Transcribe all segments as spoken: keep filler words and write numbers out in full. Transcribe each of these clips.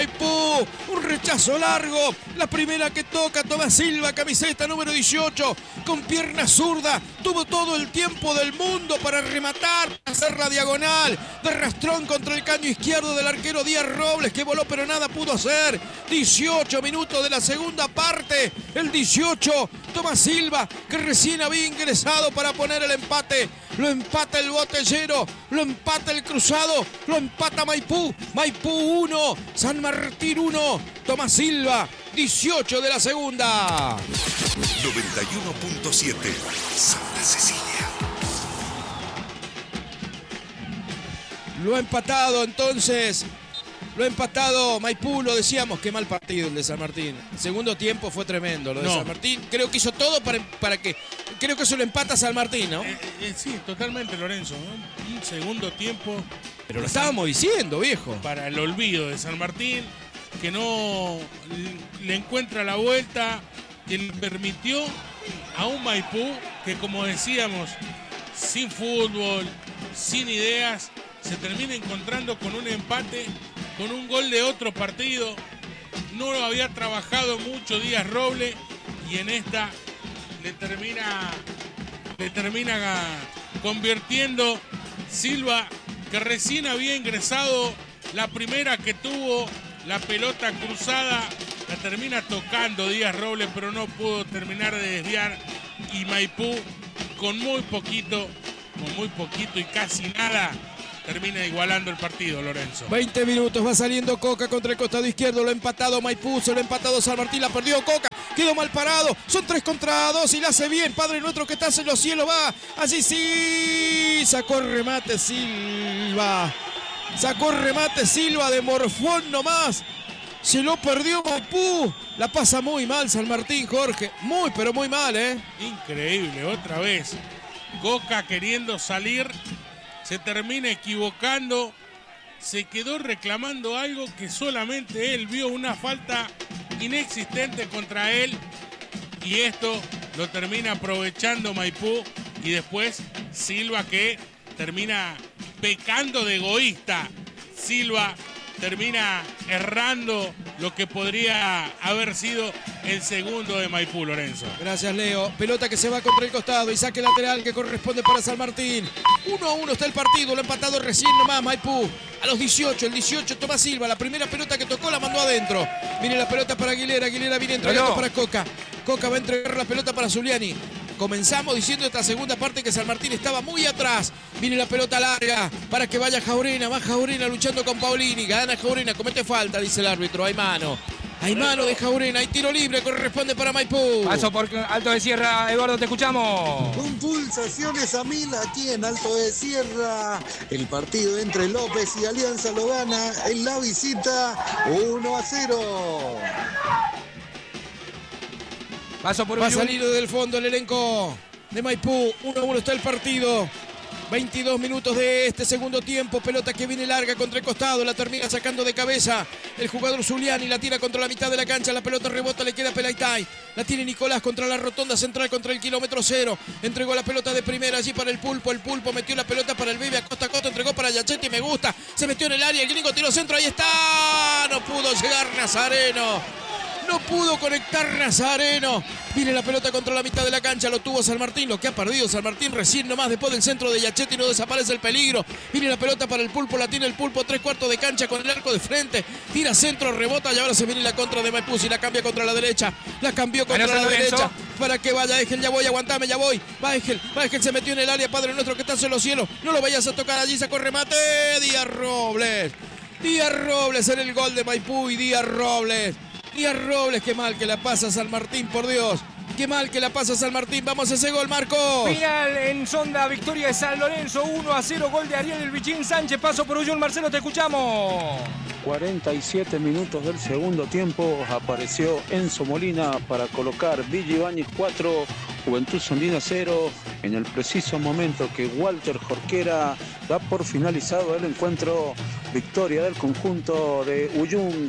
Maipú. Un rechazo largo. La primera que toca Tomás Silva, camiseta número dieciocho, con pierna zurda. Tuvo todo el tiempo del mundo para rematar, hacer la diagonal de rastrón contra el caño izquierdo del arquero Díaz Robles, que voló pero nada pudo hacer. dieciocho minutos de la segunda parte. El dieciocho, Tomás Silva, que recién había ingresado para poner el empate. Lo empata el Botellero, lo empata el Cruzado, lo empata Maipú. Maipú uno, San Martín uno. Tomás Silva, dieciocho de la segunda. noventa y uno punto siete, Santa Cecilia. Lo ha empatado entonces. Lo ha empatado Maipú, lo decíamos, qué mal partido el de San Martín. El segundo tiempo fue tremendo lo de no. San Martín. Creo que hizo todo para, para que... Creo que eso lo empata San Martín, ¿no? Eh, eh, sí, totalmente, Lorenzo, ¿no? Un segundo tiempo... Pero lo estábamos diciendo, viejo. Para el olvido de San Martín, que no le encuentra la vuelta, que le permitió a un Maipú que, como decíamos, sin fútbol, sin ideas, se termina encontrando con un empate, con un gol de otro partido. No lo había trabajado mucho Díaz Robles y en esta le termina, le termina convirtiendo Silva, que recién había ingresado. La primera que tuvo, la pelota cruzada, la termina tocando Díaz Robles, pero no pudo terminar de desviar, y Maipú con muy poquito, con muy poquito y casi nada, termina igualando el partido, Lorenzo. veinte minutos, va saliendo Coca contra el costado izquierdo, lo ha empatado Maipú, se lo ha empatado San Martín, la perdió Coca, quedó mal parado, son tres contra dos y la hace bien, Padre Nuestro que estás en los cielos, va, así sí, sacó el remate Silva, sacó el remate Silva de morfón nomás, se lo perdió Maipú, la pasa muy mal San Martín, Jorge, muy pero muy mal, ¿eh? Increíble, otra vez, Coca queriendo salir, se termina equivocando, se quedó reclamando algo que solamente él vio, una falta inexistente contra él, y esto lo termina aprovechando Maipú, y después Silva, que termina pecando de egoísta. Silva termina errando lo que podría haber sido el segundo de Maipú, Lorenzo. Gracias, Leo. Pelota que se va contra el costado y saque lateral que corresponde para San Martín. uno a uno está el partido, lo ha empatado recién nomás Maipú. A los dieciocho, el dieciocho Tomás Silva, la primera pelota que tocó la mandó adentro. Viene la pelota para Aguilera, Aguilera viene entregando no, no. para Coca. Coca va a entregar la pelota para Zuliani. Comenzamos diciendo esta segunda parte que San Martín estaba muy atrás. Viene la pelota larga para que vaya Jaurena. Va Jaurena luchando con Paulini. Gana Jaurena, comete falta, dice el árbitro. Hay mano. Hay mano de Jaurena. Hay tiro libre, corresponde para Maipú. Paso por Alto de Sierra. Eduardo, te escuchamos. Con pulsaciones a mil aquí en Alto de Sierra. El partido entre López y Alianza lo gana en la visita uno a cero. Paso por Va a salir del fondo el elenco de Maipú. uno a uno está el partido. veintidós minutos de este segundo tiempo. Pelota que viene larga contra el costado. La termina sacando de cabeza el jugador Zuliani. La tira contra la mitad de la cancha. La pelota rebota, le queda a Pelaitay. La tiene Nicolás contra la rotonda central, contra el kilómetro cero. Entregó la pelota de primera allí para el Pulpo. El Pulpo metió la pelota para el Bebe a costa a costa. Entregó para Yachetti. Me gusta. Se metió en el área. El gringo tiró centro. Ahí está. No pudo llegar Nazareno. No pudo conectar Nazareno. Viene la pelota contra la mitad de la cancha. Lo tuvo San Martín. Lo que ha perdido San Martín recién nomás después del centro de Yachetti. No desaparece el peligro. Viene la pelota para el Pulpo. La tiene el Pulpo. Tres cuartos de cancha con el arco de frente. Tira centro, rebota y ahora se viene la contra de Maipú. Y la cambia contra la derecha. La cambió contra la derecha. Para que vaya Ángel. Ya voy, aguantame, ya voy. Va Ángel. Va Ángel, se metió en el área. Padre Nuestro que estás en los cielos. No lo vayas a tocar allí. Sacó remate. Díaz Robles. Díaz Robles en el gol de Maipú. Y Díaz Robles. Díaz Robles, qué mal que la pasa San Martín, por Dios. Qué mal que la pasa San Martín. Vamos a ese gol, Marcos. Final en Sonda, victoria de San Lorenzo, uno a cero, gol de Ariel El Bichín Sánchez. Paso por Ullón, Marcelo, te escuchamos. cuarenta y siete minutos del segundo tiempo. Apareció Enzo Molina para colocar Villa Ibáñez cuatro, Juventud Sondina cero. En el preciso momento que Walter Jorquera da por finalizado el encuentro, victoria del conjunto de Ullón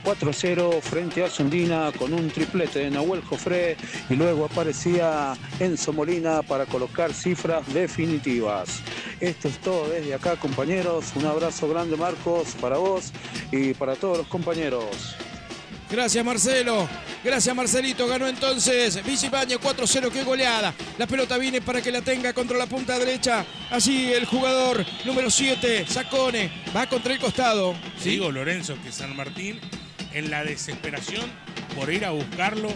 cuatro a cero frente a Sondina con un triplete de Nahuel Jofré y luego aparecía Enzo Molina para colocar cifras definitivas. Esto es todo desde acá, compañeros. Un abrazo grande, Marcos, para vos y para todos los compañeros. Gracias, Marcelo. Gracias, Marcelito. Ganó entonces Vichy Ibáñez cuatro a cero. ¡Qué goleada! La pelota viene para que la tenga contra la punta derecha. Allí el jugador número siete, Sacone, va contra el costado. ¿Sí? Digo, Lorenzo, que San Martín, en la desesperación por ir a buscarlo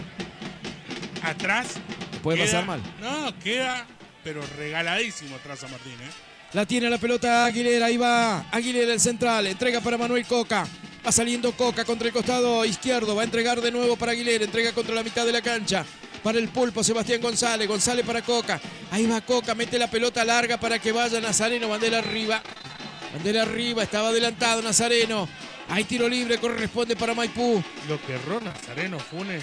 atrás. Puede queda, pasar mal. No, queda, pero regaladísimo atrás San Martín, ¿eh? La tiene la pelota Aguilera. Ahí va Aguilera, el central. Entrega para Manuel Coca. Va saliendo Coca contra el costado izquierdo. Va a entregar de nuevo para Aguilera. Entrega contra la mitad de la cancha. Para el pulpo Sebastián González. González para Coca. Ahí va Coca. Mete la pelota larga para que vaya Nazareno. Bandera arriba. Bandera arriba. Estaba adelantado Nazareno. Hay tiro libre. Corresponde para Maipú. Lo que erró Nazareno Funes.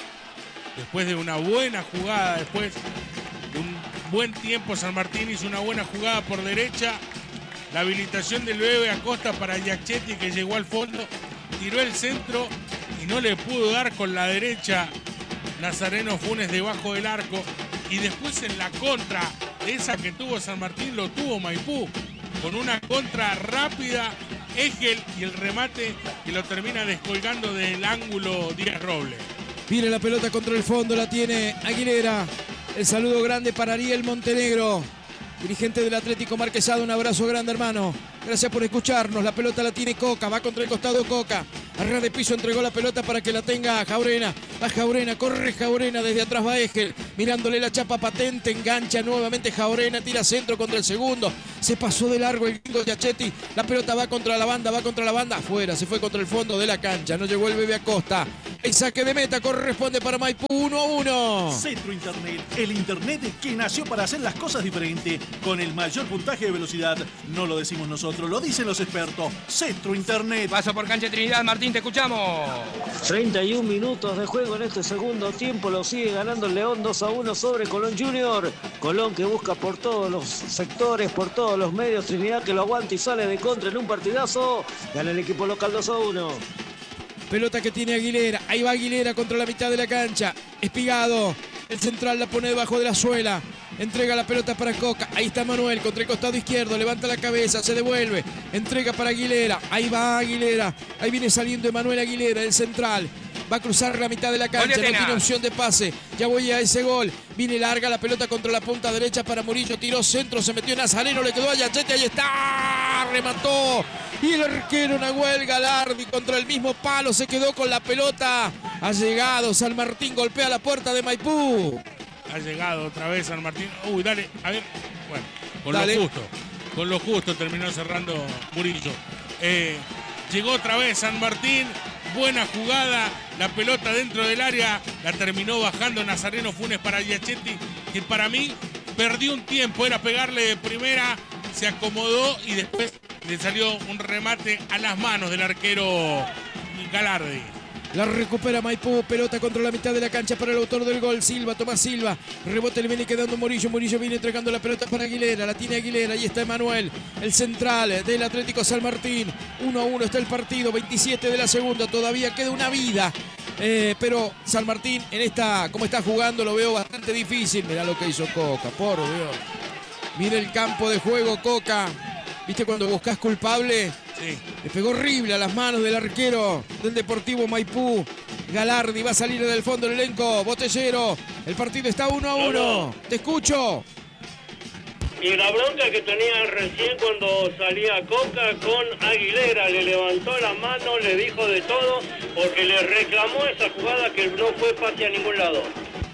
Después de una buena jugada. Después de un buen tiempo. San Martín hizo una buena jugada por derecha. La habilitación del Bebe Acosta para Giachetti, que llegó al fondo, tiró el centro y no le pudo dar con la derecha Nazareno Funes debajo del arco. Y después en la contra, esa que tuvo San Martín, lo tuvo Maipú, con una contra rápida, Egel, y el remate que lo termina descolgando del ángulo Díaz Robles. Viene la pelota contra el fondo, la tiene Aguilera. El saludo grande para Ariel Montenegro, dirigente del Atlético Marquesado. Un abrazo grande, hermano. Gracias por escucharnos. La pelota la tiene Coca. Va contra el costado Coca. Arriba de piso entregó la pelota para que la tenga Jaurena. Va Jaurena, corre Jaurena. Desde atrás va Egel. Mirándole la chapa patente. Engancha nuevamente Jaurena. Tira centro contra el segundo. Se pasó de largo el gringo Giachetti. La pelota va contra la banda. Va contra la banda. Afuera. Se fue contra el fondo de la cancha. No llegó el Bebe Acosta. El saque de meta corresponde para Maipú. uno a uno. Centro Internet. El internet que nació para hacer las cosas diferente. Con el mayor puntaje de velocidad. No lo decimos nosotros, lo dicen los expertos. Centro Internet. Paso por cancha Trinidad. Martín, te escuchamos. treinta y un minutos de juego en este segundo tiempo. Lo sigue ganando el León dos a uno sobre Colón Junior. Colón que busca por todos los sectores, por todos los medios. Trinidad que lo aguanta y sale de contra en un partidazo. Gana el equipo local dos a uno. Pelota que tiene Aguilera. Ahí va Aguilera contra la mitad de la cancha. Espigado. El central la pone debajo de la suela. Entrega la pelota para Coca. Ahí está Manuel contra el costado izquierdo. Levanta la cabeza, se devuelve. Entrega para Aguilera. Ahí va Aguilera. Ahí viene saliendo Emanuel Aguilera, el central. Va a cruzar la mitad de la cancha. No tiene opción de pase. Ya voy a ese gol. Viene larga la pelota contra la punta derecha para Murillo. Tiró centro, se metió Nazareno. Le quedó a Giachetti. Ahí está. Remató. Y el arquero Nahuel Galardi contra el mismo palo. Se quedó con la pelota. Ha llegado San Martín. Golpea la puerta de Maipú. Ha llegado otra vez San Martín. Uy, dale, a ver. Bueno, con dale. lo justo. Con lo justo terminó cerrando Murillo. Eh, llegó otra vez San Martín. Buena jugada. La pelota dentro del área. La terminó bajando Nazareno Funes para Giachetti, que para mí perdió un tiempo. Era pegarle de primera. Se acomodó y después le salió un remate a las manos del arquero Galardi. La recupera Maipú, pelota contra la mitad de la cancha para el autor del gol, Silva, Tomás Silva. Rebote le viene quedando Murillo, Murillo viene entregando la pelota para Aguilera, la tiene Aguilera, ahí está Emanuel, el central del Atlético San Martín. uno a uno está el partido, veintisiete de la segunda, todavía queda una vida. Eh, pero San Martín en esta, como está jugando, lo veo bastante difícil. Mirá lo que hizo Coca, por Dios. Mira el campo de juego, Coca. ¿Viste cuando buscas culpable? Sí. Le pegó horrible a las manos del arquero del Deportivo Maipú. Galardi va a salir del fondo del elenco. Botellero. El partido está uno a uno. No, no. Te escucho. Y la bronca que tenía recién cuando salía Coca con Aguilera. Le levantó la mano, le dijo de todo, porque le reclamó esa jugada que no fue pase a ningún lado.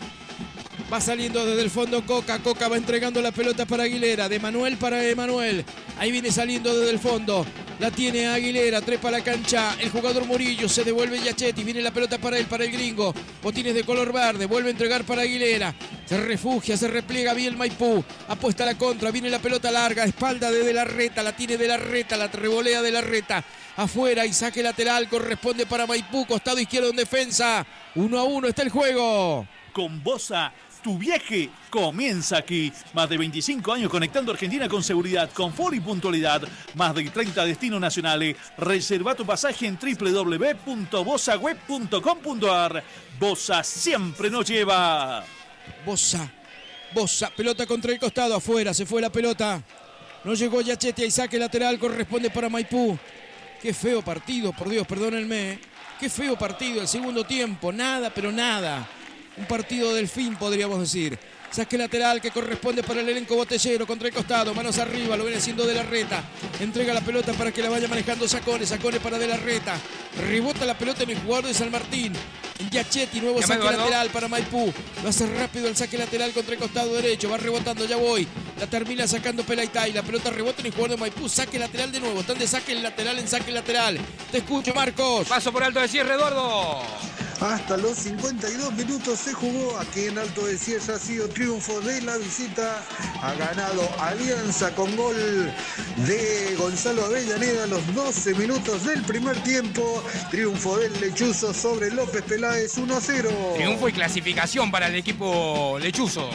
Va saliendo desde el fondo Coca. Coca va entregando la pelota para Aguilera. De Manuel para Emanuel. Ahí viene saliendo desde el fondo. La tiene Aguilera. Trepa la cancha. El jugador Murillo. Se devuelve Giachetti. Viene la pelota para él, para el gringo. Botines de color verde. Vuelve a entregar para Aguilera. Se refugia, se repliega bien Maipú. Apuesta a la contra. Viene la pelota larga. Espalda de De la Reta. La tiene De la Reta. La revolea De la Reta. Afuera y saque lateral. Corresponde para Maipú. Costado izquierdo en defensa. uno a uno está el juego. Con Bosa, Tu viaje comienza aquí. Más de veinticinco años conectando Argentina con seguridad, confort y puntualidad. Más de treinta destinos nacionales. Reserva tu pasaje en doble u doble u doble u punto bosa web punto com punto a r. Bosa siempre nos lleva. Bosa, Bosa, pelota contra el costado, afuera, se fue la pelota. No llegó Giachetti, ahí saque lateral, corresponde para Maipú. Qué feo partido, por Dios, perdónenme. Qué feo partido, el segundo tiempo, nada, pero nada. Un partido del fin, podríamos decir. Saque lateral que corresponde para el elenco botellero contra el costado. Manos arriba, lo viene haciendo De la Reta. Entrega la pelota para que la vaya manejando Sacone. Sacone para De la Reta. Rebota la pelota en el jugador de San Martín. Giachetti, nuevo saque lateral para Maipú. Lo hace rápido el saque lateral contra el costado derecho. Va rebotando, ya voy. La termina sacando Pelaitay. La pelota rebota en el jugador de Maipú. Saque lateral de nuevo. Están de saque el lateral en saque lateral. Te escucho, Marcos. Paso por alto de cierre, Eduardo. Hasta los cincuenta y dos minutos se jugó aquí en Alto de Sierra. Ha sido triunfo de la visita. Ha ganado Alianza con gol de Gonzalo Avellaneda a los doce minutos del primer tiempo. Triunfo del Lechuzo sobre López Peláez, uno a cero. Triunfo y clasificación para el equipo lechuzo.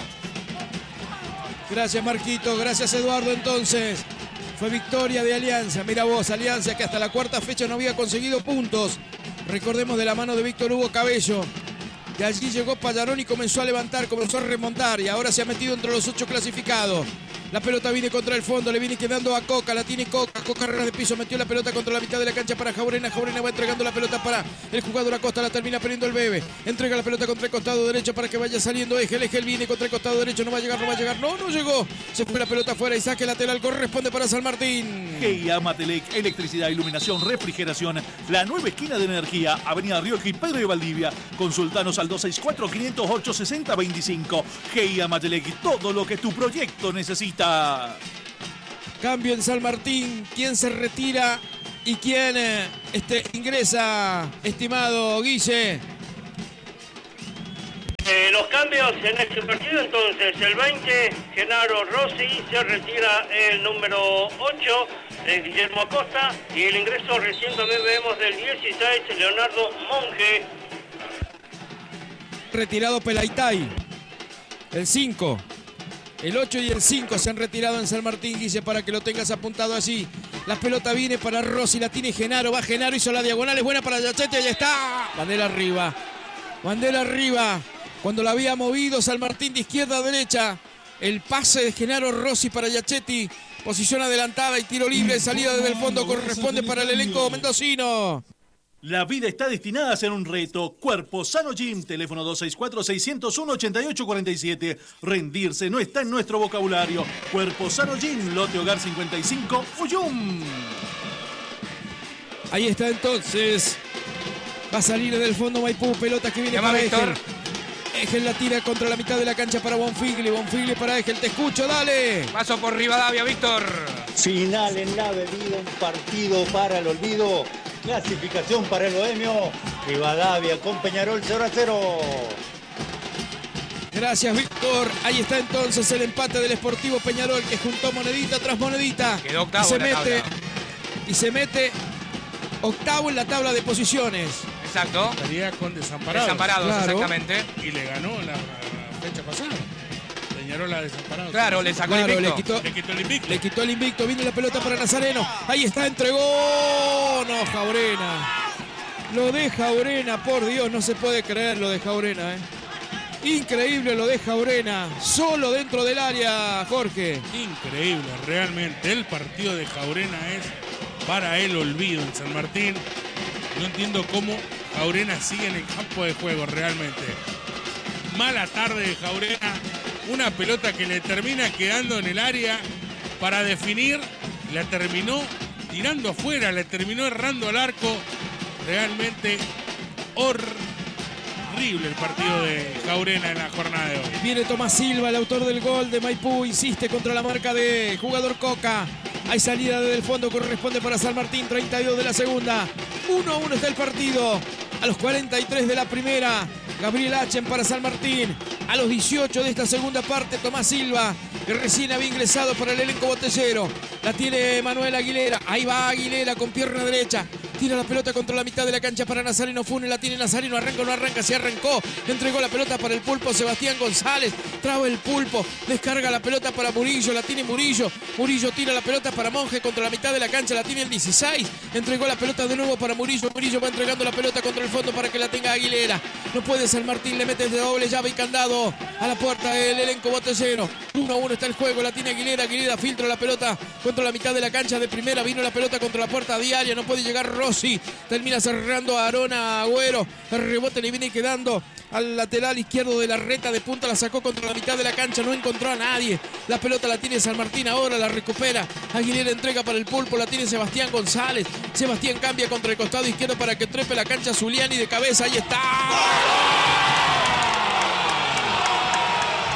Gracias, Marquito. Gracias, Eduardo. Entonces, fue victoria de Alianza. Mira vos, Alianza que hasta la cuarta fecha no había conseguido puntos. Recordemos de la mano de Víctor Hugo Cabello. De allí llegó Pallarón y comenzó a levantar, comenzó a remontar y ahora se ha metido entre los ocho clasificados. La pelota viene contra el fondo, le viene quedando a Coca, la tiene Coca, Coca ras de piso, metió la pelota contra la mitad de la cancha para Jaurena, Jaurena va entregando la pelota para el jugador Acosta, la termina perdiendo el Bebe, entrega la pelota contra el costado derecho para que vaya saliendo Egel, Egel viene contra el costado derecho, no va a llegar, no va a llegar, no, no llegó, se fue la pelota afuera y saque lateral, corresponde para San Martín. G I A Matelec, electricidad, iluminación, refrigeración, la nueva esquina de energía, Avenida Rioja y Pedro de Valdivia, consultanos al dos seis cuatro, cinco cero ocho, seis cero dos cinco. G I A Matelec, todo lo que tu proyecto necesita. Cambio en San Martín, ¿quién se retira y quién eh, este, ingresa, estimado Guille? Eh, los cambios en este partido, entonces, el veinte, Genaro Rossi, se retira el número ocho, eh, Guillermo Acosta, y el ingreso recién también vemos del dieciséis, Leonardo Monge. Retirado Pelaitay, el cinco. El ocho y el cinco se han retirado en San Martín, Guille, para que lo tengas apuntado allí. La pelota viene para Rossi, la tiene Genaro, va Genaro, hizo la diagonal, es buena para Giachetti, ahí está. Bandera arriba, bandera arriba. Cuando la había movido San Martín de izquierda a derecha, el pase de Genaro Rossi para Giachetti, posición adelantada y tiro libre, salida desde el fondo, corresponde para el elenco mendocino. La vida está destinada a ser un reto. Cuerpo Sano Gym, teléfono dos seis cuatro, seis cero uno, ocho ocho cuatro siete. Rendirse no está en nuestro vocabulario. Cuerpo Sano Gym, Lote Hogar cincuenta y cinco, Uyum. Ahí está entonces. Va a salir del fondo Maipú, pelota que viene para Egel. Egel la tira contra la mitad de la cancha para Bonfigli. Bonfigli para Egel, te escucho, dale. Paso por Rivadavia, Víctor. Final en la bebida, un partido para el olvido. Clasificación para el Bohemio. Rivadavia con Peñarol cero a cero. Gracias, Víctor. Ahí está entonces el empate del Sportivo Peñarol que juntó monedita tras monedita. Quedó octavo y se en la mete tabla. Y se mete octavo en la tabla de posiciones. Exacto. Estaría con desamparados. Desamparados, Claro. exactamente. Y le ganó la, la fecha pasada. Peñarol la desamparado. Claro, le sacó Claro, el le invicto. quitó, Le quitó el invicto. le quitó el invicto. Viene la pelota para Nazareno. Ahí está, entregó. No, Jaurena. Lo de Jaurena, por Dios, no se puede creer lo de Jaurena, ¿eh? Increíble lo de Jaurena. Solo dentro del área, Jorge. Increíble, realmente. El partido de Jaurena es para el olvido en San Martín. No entiendo cómo Jaurena sigue en el campo de juego realmente. Mala tarde de Jaurena. Una pelota que le termina quedando en el área para definir. La terminó tirando afuera, le terminó errando al arco. Realmente horrible el partido de Jaurena en la jornada de hoy. Viene Tomás Silva, el autor del gol de Maipú. Insiste contra la marca de jugador Coca. Hay salida desde el fondo, corresponde para San Martín. treinta y dos de la segunda. uno a uno está el partido. A los cuarenta y tres de la primera, Gabriel Achen para San Martín. A los dieciocho de esta segunda parte, Tomás Silva, que recién había ingresado para el elenco botellero. La tiene Manuel Aguilera. Ahí va Aguilera con pierna derecha. Tira la pelota contra la mitad de la cancha para Nazareno Funes. La tiene Nazareno. Arranca o no arranca. Se arrancó. Entregó la pelota para el Pulpo Sebastián González. Traba el Pulpo. Descarga la pelota para Murillo. La tiene Murillo. Murillo tira la pelota para Monje contra la mitad de la cancha. La tiene el dieciséis. Entregó la pelota de nuevo para Murillo. Murillo va entregando la pelota contra el fondo para que la tenga Aguilera. No puede San Martín. Le mete de doble llave y candado a la puerta el elenco botellero. uno a uno está el juego. La tiene Aguilera. Aguilera filtra la pelota contra la mitad de la cancha de primera. Vino la pelota contra la puerta diaria. No puede llegar Rossi. Termina cerrando a Arona Agüero. El rebote le viene quedando al lateral izquierdo de la reta de punta. La sacó contra la mitad de la cancha. No encontró a nadie. La pelota la tiene San Martín ahora. La recupera. Aguilera entrega para el Pulpo. La tiene Sebastián González. Sebastián cambia contra el costado izquierdo para que trepe la cancha Zuliani de cabeza. Ahí está.